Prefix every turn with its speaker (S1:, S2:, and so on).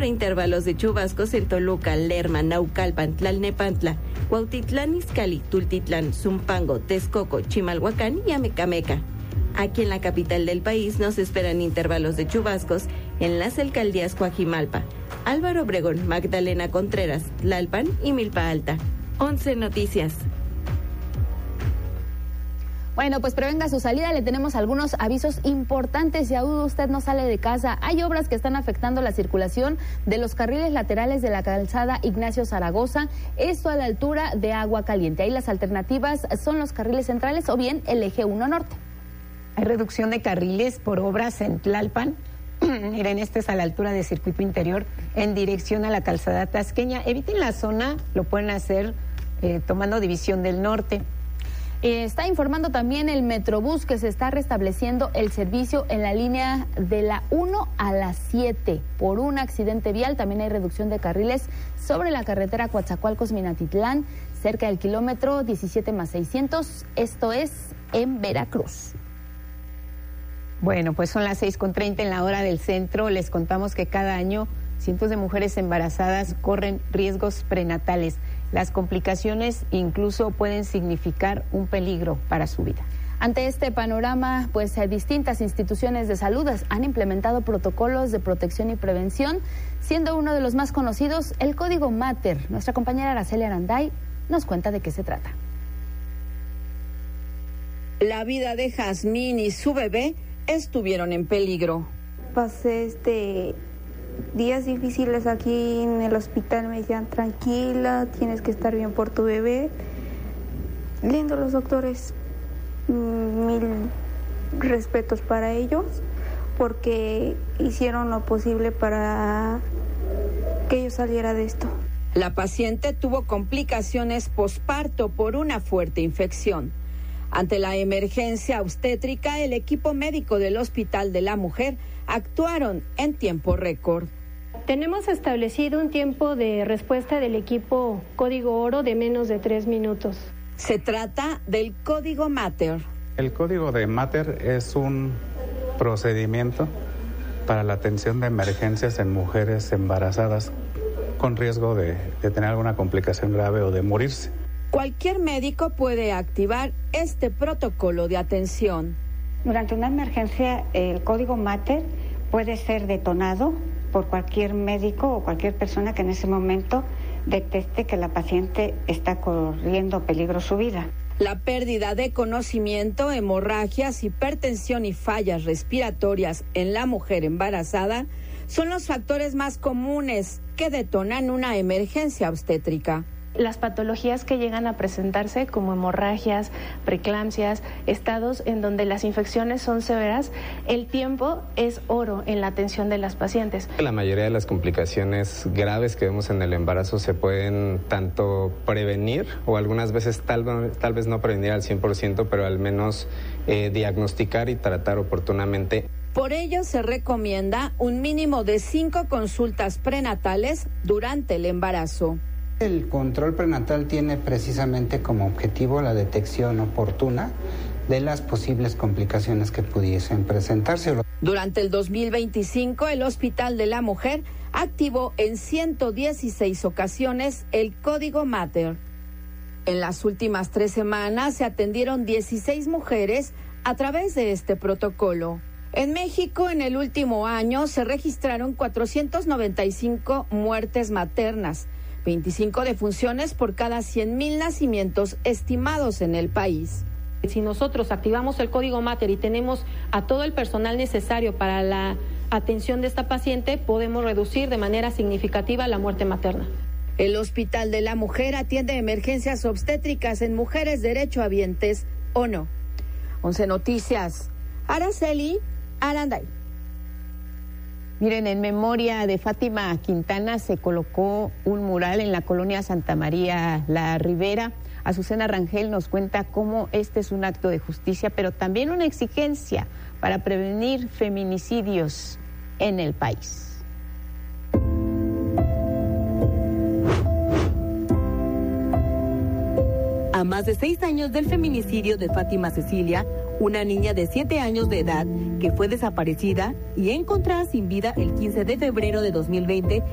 S1: habrá intervalos de chubascos en Toluca, Lerma, Naucalpan, Tlalnepantla, Cuautitlán Izcalli, Tultitlán, Zumpango, Texcoco, Chimalhuacán y Amecameca. Aquí en la capital del país nos esperan intervalos de chubascos en las alcaldías Coajimalpa, Álvaro Obregón, Magdalena Contreras, Tlalpan y Milpa Alta. 11 Noticias.
S2: Bueno, pues prevenga su salida, le tenemos algunos avisos importantes. Si aún usted no sale de casa, hay obras que están afectando la circulación de los carriles laterales de la calzada Ignacio Zaragoza, esto a la altura de Agua Caliente. Ahí las alternativas son los carriles centrales o bien el eje 1 norte.
S3: Hay reducción de carriles por obras en Tlalpan. Miren, este es a la altura de Circuito Interior en dirección a la calzada Tasqueña. Eviten la zona, lo pueden hacer tomando División del Norte.
S2: Está informando también el Metrobús que se está restableciendo el servicio en la línea de la 1 a la 7 por un accidente vial. También hay reducción de carriles sobre la carretera Coatzacoalcos-Minatitlán, cerca del kilómetro 17+600, esto es en Veracruz.
S3: Bueno, pues son las 6:30 en la hora del centro. Les contamos que cada año cientos de mujeres embarazadas corren riesgos prenatales. Las complicaciones incluso pueden significar un peligro para su vida.
S2: Ante este panorama, pues distintas instituciones de salud han implementado protocolos de protección y prevención, siendo uno de los más conocidos el Código Mater. Nuestra compañera Araceli Aranday nos cuenta de qué se trata.
S4: La vida de Jazmín y su bebé estuvieron en peligro.
S5: Pasé días difíciles aquí en el hospital, me decían tranquila, tienes que estar bien por tu bebé. Lindo los doctores, mil respetos para ellos, porque hicieron lo posible para que yo saliera de esto.
S4: La paciente tuvo complicaciones posparto por una fuerte infección. Ante la emergencia obstétrica, el equipo médico del Hospital de la Mujer actuaron en tiempo récord.
S6: Tenemos establecido un tiempo de respuesta del equipo Código Oro de menos de 3 minutos.
S4: Se trata del Código Mater.
S7: El Código de Mater es un procedimiento para la atención de emergencias en mujeres embarazadas con riesgo de tener alguna complicación grave o de morirse.
S4: Cualquier médico puede activar este protocolo de atención.
S8: Durante una emergencia, el Código Mater puede ser detonado por cualquier médico o cualquier persona que en ese momento detecte que la paciente está corriendo peligro su vida.
S4: La pérdida de conocimiento, hemorragias, hipertensión y fallas respiratorias en la mujer embarazada son los factores más comunes que detonan una emergencia obstétrica.
S9: Las patologías que llegan a presentarse como hemorragias, preeclampsias, estados en donde las infecciones son severas, el tiempo es oro en la atención de las pacientes.
S10: La mayoría de las complicaciones graves que vemos en el embarazo se pueden tanto prevenir o algunas veces tal vez no prevenir al 100%, pero al menos diagnosticar y tratar oportunamente.
S4: Por ello se recomienda un mínimo de 5 consultas prenatales durante el embarazo.
S11: El control prenatal tiene precisamente como objetivo la detección oportuna de las posibles complicaciones que pudiesen presentarse.
S4: Durante el 2025, el Hospital de la Mujer activó en 116 ocasiones el Código Mater. En las últimas 3 semanas se atendieron 16 mujeres a través de este protocolo. En México, en el último año, se registraron 495 muertes maternas, 25 defunciones por cada 100,000 nacimientos estimados en el país.
S6: Si nosotros activamos el Código Mater y tenemos a todo el personal necesario para la atención de esta paciente, podemos reducir de manera significativa la muerte materna.
S4: El Hospital de la Mujer atiende emergencias obstétricas en mujeres derechohabientes o no. 11 Noticias, Araceli Aranday.
S3: Miren, en memoria de Fátima Quintana se colocó un mural en la colonia Santa María La Ribera. Azucena Rangel nos cuenta cómo este es un acto de justicia, pero también una exigencia para prevenir feminicidios en el país.
S1: A más de 6 años del feminicidio de Fátima Cecilia, una niña de 7 años de edad que fue desaparecida y encontrada sin vida el 15 de febrero de 2020